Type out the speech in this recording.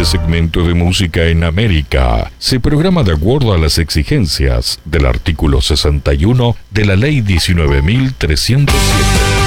segmento de música en América se programa de acuerdo a las exigencias del artículo 61 de la Ley 19.307.